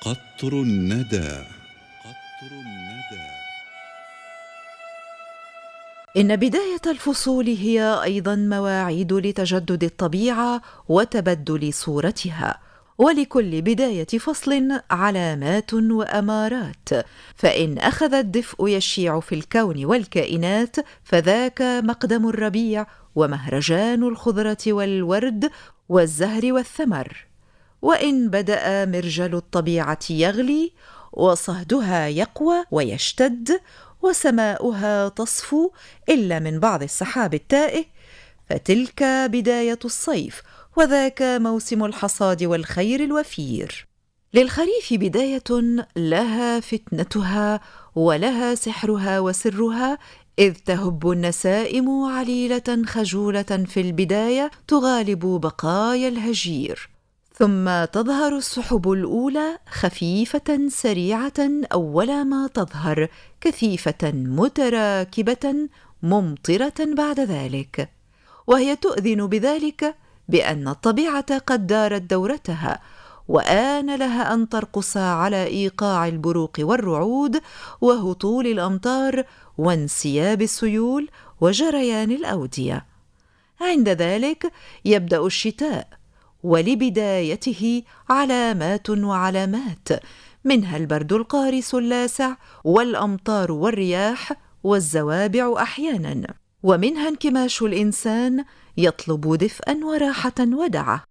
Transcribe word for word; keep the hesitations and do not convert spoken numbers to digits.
قطر الندى. قطر الندى. إن بداية الفصول هي أيضاً مواعيد لتجدد الطبيعة وتبدل صورتها، ولكل بداية فصل علامات وأمارات، فإن أخذ الدفء يشيع في الكون والكائنات فذاك مقدم الربيع ومهرجان الخضرة والورد والزهر والثمر. وإن بدأ مرجل الطبيعة يغلي وصهدها يقوى ويشتد وسماؤها تصفو إلا من بعض السحاب التائه، فتلك بداية الصيف، وذاك موسم الحصاد والخير الوفير. للخريف بداية لها فتنتها ولها سحرها وسرها، إذ تهب النسائم عليلة خجولة في البداية تغالب بقايا الهجير، ثم تظهر السحب الأولى خفيفة سريعة أول ما تظهر، كثيفة متراكبة ممطرة بعد ذلك، وهي تؤذن بذلك بأن الطبيعة قد دارت دورتها، وآن لها أن ترقص على إيقاع البروق والرعود وهطول الأمطار وانسياب السيول وجريان الأودية. عند ذلك يبدأ الشتاء، ولبدايته علامات وعلامات، منها البرد القارس اللاسع والأمطار والرياح والزوابع أحيانا، ومنها انكماش الإنسان يطلب دفئا وراحة ودعة.